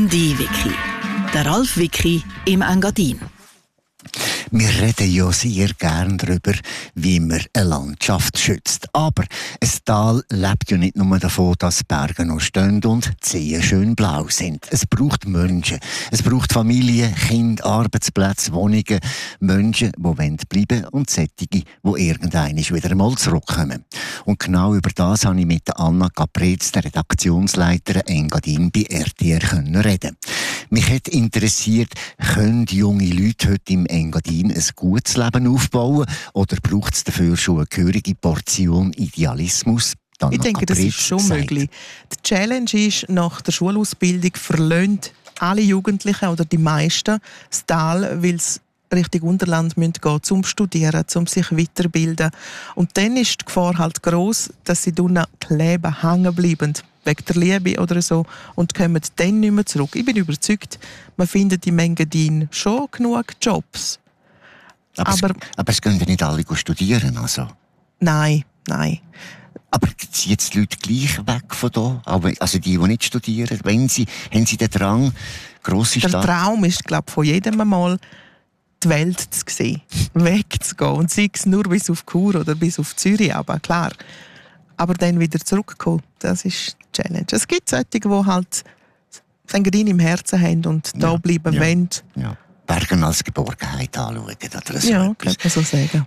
D-Wiki. Der Ralf Wiki im Engadin. Wir reden ja sehr gern darüber, wie man eine Landschaft schützt. Aber ein Tal lebt ja nicht nur davon, dass Berge noch stehen und die Seen schön blau sind. Es braucht Menschen. Es braucht Familien, Kinder, Arbeitsplätze, Wohnungen, Menschen, die bleiben wollen und solche, die irgendwann wieder einmal zurückkommen. Und genau über das habe ich mit Anna Capretz, der Redaktionsleiterin Engadin bei RTR, reden. Mich hat interessiert, können junge Leute heute im Engadin ein gutes Leben aufbauen oder braucht es dafür schon eine gehörige Portion Idealismus? Ich denke, das ist schon möglich. Die Challenge ist, nach der Schulausbildung verlassen alle Jugendlichen oder die meisten das Tal, weil sie Richtung Unterland gehen müssen, zum Studieren, zum sich weiterbilden. Und dann ist die Gefahr halt gross, dass sie drinnen kleben, hängen bleiben, wegen der Liebe oder so, und kommen dann nicht mehr zurück. Ich bin überzeugt, man findet im Engadin schon genug Jobs. Aber es gehen ja nicht alle studieren, also? Nein. Aber sind jetzt die Leute gleich weg von da? Also die nicht studieren, haben sie den Drang, grosse Stadt? Der Traum ist, glaube ich, von jedem einmal, die Welt zu sehen, wegzugehen. Und sei es nur bis auf Chur oder bis auf Zürich, aber klar. Aber dann wieder zurückkommen, das ist die Challenge. Es gibt solche, die halt das Engadin im Herzen haben und da bleiben wollen. Ja. Bergen als Geborgenheit anschauen, oder so. Ja, kann man so sagen.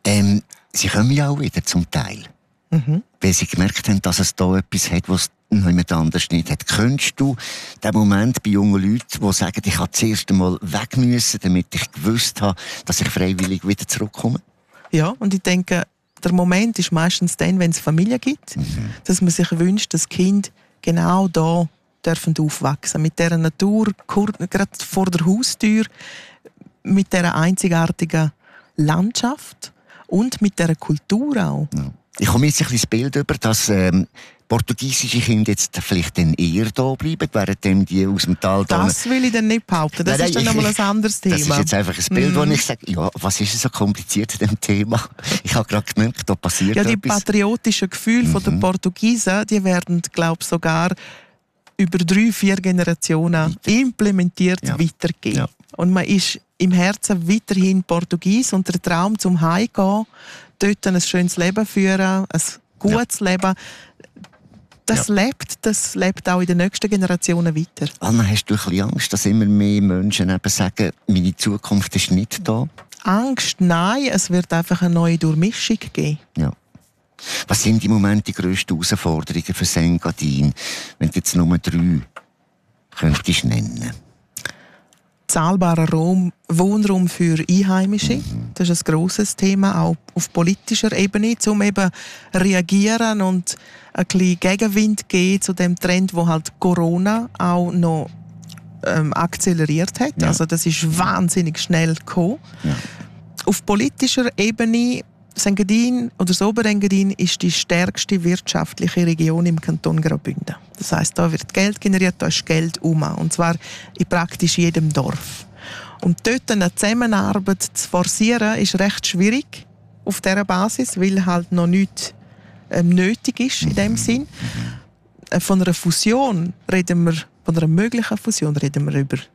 Sie kommen ja auch wieder zum Teil. Weil sie gemerkt haben, dass es da etwas hat, was niemand anders nicht hat. Könntest du den Moment bei jungen Leuten, die sagen, ich habe zuerst einmal weg müssen, damit ich gewusst habe, dass ich freiwillig wieder zurückkomme? Ja, und ich denke, der Moment ist meistens dann, wenn es Familie gibt, dass man sich wünscht, dass Kinder genau da dürfen aufwachsen. Mit dieser Natur, gerade vor der Haustür, mit dieser einzigartigen Landschaft und mit dieser Kultur auch. Ja. Ich komme jetzt ein bisschen das Bild über, dass portugiesische Kinder jetzt vielleicht dann eher da bleiben, während die aus dem Tal da... Das will ich dann nicht behaupten. Das ist dann nochmal ein anderes Thema. Das ist jetzt einfach ein Bild, wo ich sage, ja, was ist so kompliziert an dem Thema? Ich habe gerade gemerkt, da passiert etwas. Ja, die patriotischen Gefühle der Portugiesen, die werden, glaube ich, sogar über 3-4 Generationen implementiert weitergehen. Ja. Und man ist im Herzen weiterhin Portugies und der Traum zum Heimgehen, dort ein schönes Leben führen, ein gutes Leben, das lebt auch in den nächsten Generationen weiter. Anna, hast du ein bisschen Angst, dass immer mehr Menschen eben sagen, meine Zukunft ist nicht da? Angst? Nein, es wird einfach eine neue Durchmischung geben. Ja. Was sind im Moment die grössten Herausforderungen für Engadin, wenn du jetzt nur 3 könntest nennen? Zahlbarer Wohnraum für Einheimische. Das ist ein grosses Thema, auch auf politischer Ebene, um eben reagieren und ein bisschen Gegenwind geben zu dem Trend, wo halt Corona auch noch akzeleriert hat. Ja. Also das ist wahnsinnig schnell gekommen. Ja. Auf politischer Ebene, Engadin oder das Oberengadin ist die stärkste wirtschaftliche Region im Kanton Graubünden. Das heisst, da wird Geld generiert, da ist Geld rum. Und zwar in praktisch jedem Dorf. Und dort eine Zusammenarbeit zu forcieren, ist recht schwierig auf dieser Basis, weil halt noch nichts nötig ist in dem Sinn. Von einer Fusion reden wir, von einer möglichen Fusion reden wir über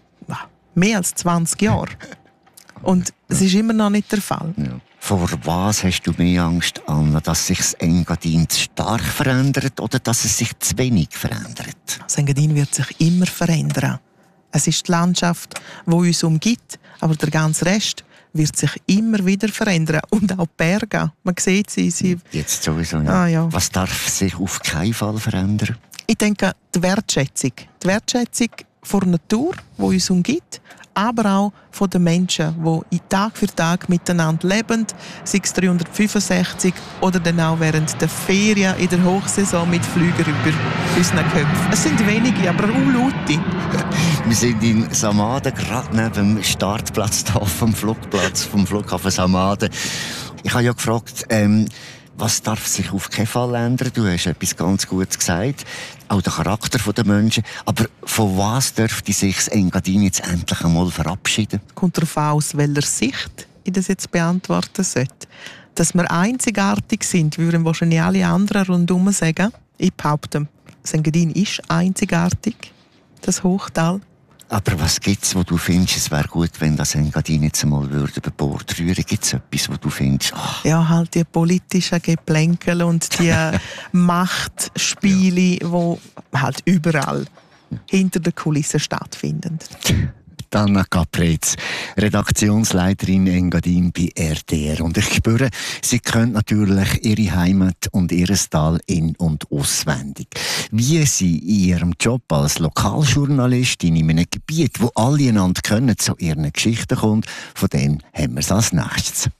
mehr als 20 Jahre. Und es ist immer noch nicht der Fall. Ja. Vor was hast du mehr Angst, Anna? Dass sich das Engadin zu stark verändert oder dass es sich zu wenig verändert? Das Engadin wird sich immer verändern. Es ist die Landschaft, die uns umgibt, aber der ganze Rest wird sich immer wieder verändern. Und auch die Berge. Man sieht sie. Jetzt sowieso, ja. Ja. Was darf sich auf keinen Fall verändern? Ich denke, die Wertschätzung. Die Wertschätzung vor der Natur, die uns umgibt, aber auch von den Menschen, die Tag für Tag miteinander leben, sei es 365 oder dann auch während der Ferien in der Hochsaison mit Flügen über unseren Köpfen. Es sind wenige, aber auch laute. Wir sind in Samaden, gerade neben dem Startplatz vom Flughafen Samaden. Ich habe ja gefragt, was darf sich auf keinen Fall ändern? Du hast etwas ganz Gutes gesagt. Auch der Charakter der Menschen. Aber von was dürfte sich das Engadin jetzt endlich einmal verabschieden? Kommt darauf an, aus welcher Sicht ich das jetzt beantworten sollte. Dass wir einzigartig sind, würden wahrscheinlich alle anderen rundherum sagen. Ich behaupte, das Engadin ist einzigartig. das Hochtal. Aber was gibt es, wo du findest, es wäre gut, wenn das Engadin jetzt einmal über Bord rühren? Gibt es etwas, wo du findest? Ja, halt die politischen Geplänkel und die Machtspiele, die halt überall hinter den Kulissen stattfinden. Anna Caprez, Redaktionsleiterin Engadin bei RTR. Und ich spüre, sie kennt natürlich ihre Heimat und ihr Tal in- und auswendig. Wie sie in ihrem Job als Lokaljournalistin in einem Gebiet, wo alle einander kennen, zu ihren Geschichten kommt, von dem haben wir es als nächstes.